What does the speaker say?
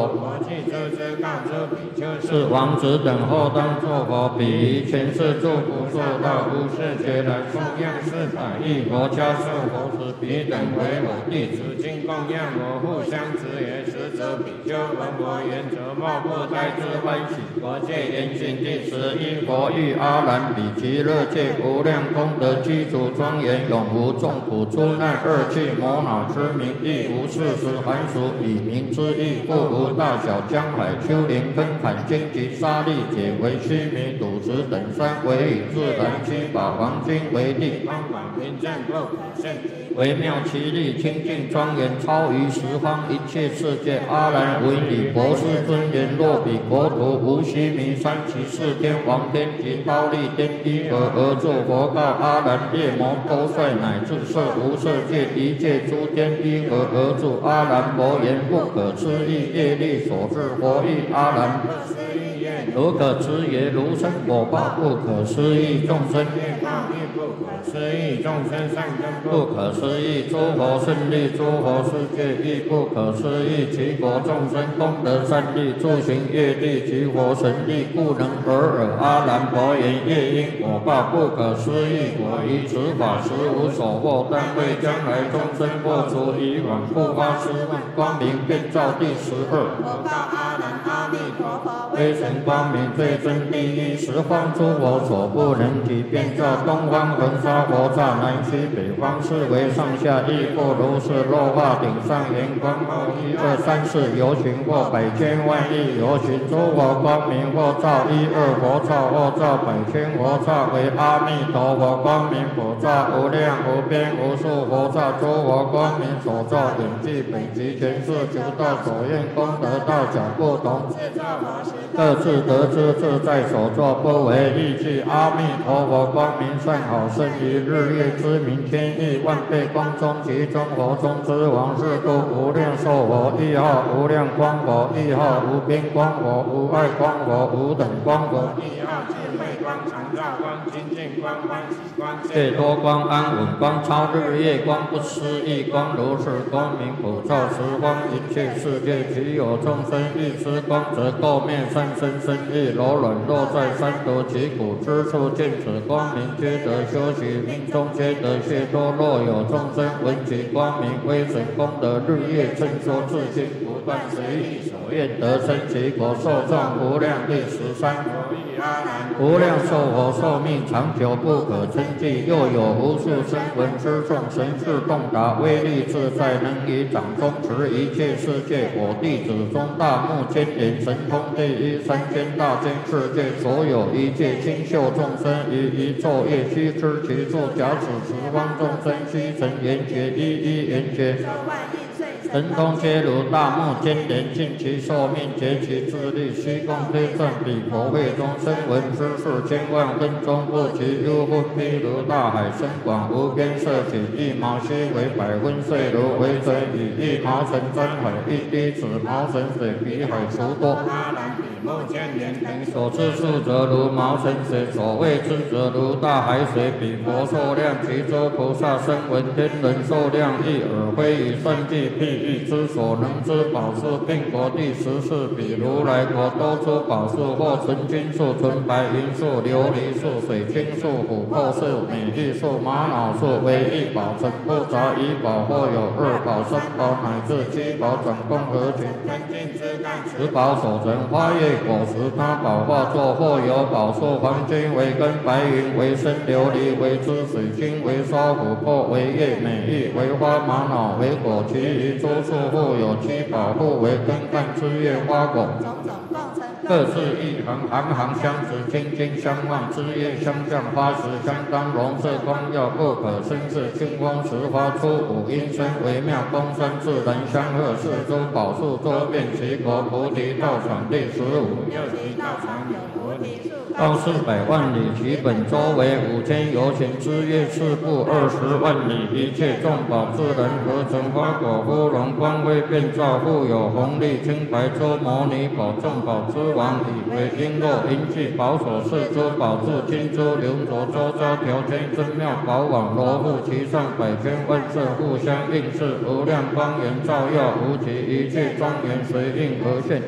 我既知之告诸比丘， 是王子等后当作佛，彼于前世诸不受道，无世觉来供养400亿佛家受佛时，彼等为我弟子， 今供养我互相持也。实则比丘闻我言，则莫不待之欢喜。我戒严禁第11 佛欲阿难比极乐界无量功德具足庄严，永无众苦诸难恶趣魔恼之名，亦无事实寒暑以名之意，故无大小江海丘陵根坎荆棘沙砾解为须弥赌石等山，为以自然七宝黄金为地， 方广平正不可胜， 微妙其力清净庄严，超于十方一切世界。阿难闻彼博士尊言，若彼国土无须弥山，其四天王天及忉利天依何而作？佛告阿难：夜魔多帅乃至色无色界一切诸天依何而住？阿难佛言：不可思议业力所致。佛欲阿难：如可知也？如生果报不可思议，众生不可思议，众生善根不可思议，诸佛胜利，诸佛世界亦不可思议，其国众生功德善利，诸行业力及佛神力，故能得尔。阿难佛言：业因果报不可思议，我于此法实无所获，但为将来众生破除以往复发失望，光明遍照第12。 我告阿难：阿弥陀佛， 微尘光明最真第一，十方诸佛所不能及，遍照东方恒沙佛刹，南西北方四维上下亦复如是。落化顶上圆光，后1、2、3、4游行，或百千万亿游行，诸佛光明或照1、2佛刹，或照百千佛刹，为阿弥陀佛光明佛刹，无量无边无数佛刹，诸佛光明所照远近北极全是求道所愿功德大小不同，各自得知自在所作，不为意计。阿弥陀佛光明善好，胜于日月之明，千亿万倍光中，其中佛中之王，是故无量寿佛亦号无量光佛，亦号无边光佛，无碍光佛，无等光佛， 亦号智慧光、常照光、清净光、欢喜光、 解脱光、安稳光、超日月光、不思议光，如是光明普照十方一切世界。其有众生欲知光，则垢面善身身意柔软，落在三毒其苦之处，见此光明，皆得修习，命中皆得解脱。若有众生闻其光明威神功德，日夜称说自心，不断随意所愿得生其国，寿状无量。第13。无量寿佛寿命长久不可称计，又有无数声闻之众，神智洞达，威力自在，能以掌中持一切世界。我弟子中大目犍连，神通第一，三千大千世界所有一切清秀众生，于一昼夜悉知其处。假使十方众生悉成圆觉，一一圆觉，神通皆如大目犍连，尽其寿命，竭其智力，虚空推算彼佛会中声闻之数千万分钟不及，幽分譬如大海深广无边，色起一毛须为百分碎如微尘，以一毛尘沾海，一滴子毛尘水比海除多。 阿难比目犍连等所知数则如毛尘水，所谓知则如大海水，比佛寿量，其诸菩萨声闻天人寿量亦尔。非以算计譬喻之所能知宝树，并国第14，比如来国多出宝树，或纯金树、纯白银树、琉璃树、水晶树、琥珀树、美玉树、玛瑙树，为一宝成不杂一宝，或有2宝、3宝乃至7宝，转共合群，10宝所成花叶果实，他宝化作，或有宝树，黄金为根，白云为身，琉璃为枝，水晶为梢，琥珀为叶，美玉为花，玛瑙为果，其余诸树或有7宝，互为根干枝叶花果，各自一行，行行相持，清净相望，枝叶相向，花实相当，容色光耀，不可生视。清风时发出五音声，微妙光山，自然相和。四周宝树周遍其国，菩提道场第15。 又其道场有菩提树， 高400万里，其本周为5000由前，枝叶四部20万里，一切众宝自然合成，花果芙蓉光辉遍照，复有红绿青白洲摩尼宝，众宝之王，以为璎珞银器宝所饰珠宝柱金珠流着周遭条圈真妙宝网罗布其上百圈万色互相映饰无量光源照耀无极一切庄严随应而现。